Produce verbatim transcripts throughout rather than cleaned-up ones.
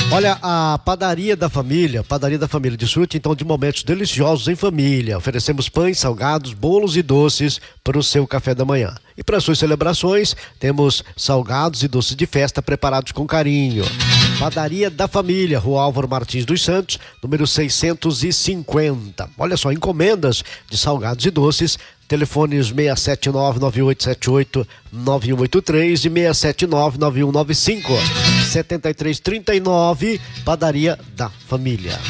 Olha, a Padaria da Família, Padaria da Família, desfrute então de momentos deliciosos em família. Oferecemos pães, salgados, bolos e doces para o seu café da manhã. E para suas celebrações, temos salgados e doces de festa preparados com carinho. Padaria da Família, Rua Álvaro Martins dos Santos, número seiscentos e cinquenta. Olha só, encomendas de salgados e doces, telefones seis sete nove, nove oito sete oito, nove um oito três e seis sete nove, nove um nove cinco, sete três três nove, Padaria da Família.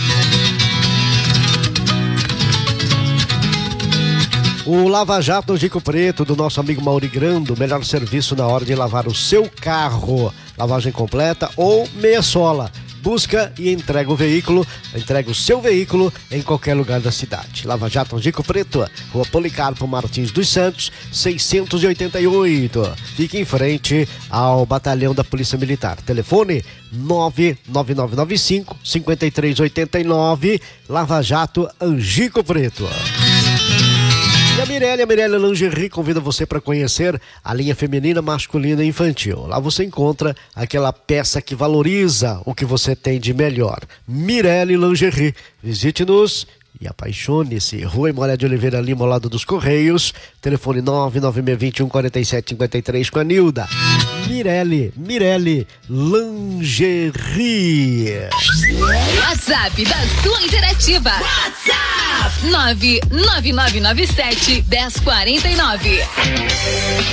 O Lava Jato Angico Preto, do nosso amigo Mauri Grando, melhor serviço na hora de lavar o seu carro. Lavagem completa ou meia sola. Busca e entrega o veículo, entrega o seu veículo em qualquer lugar da cidade. Lava Jato Angico Preto, Rua Policarpo Martins dos Santos, seiscentos e oitenta e oito. Fique em frente ao Batalhão da Polícia Militar. Telefone nove nove nove nove cinco, cinco três oito nove, Lava Jato Angico Preto. E a Mirelle, a Mirelle Lingerie convida você para conhecer a linha feminina, masculina e infantil. Lá você encontra aquela peça que valoriza o que você tem de melhor. Mirelle Lingerie. Visite-nos e apaixone-se. Rua Imólia de Oliveira Lima, ao lado dos Correios. Telefone nove nove seis dois um, quatro sete cinco três com a Nilda. Mirelle, Mirelle Lingerie. WhatsApp da sua interativa. WhatsApp nove nove nove nove sete, um zero quatro nove.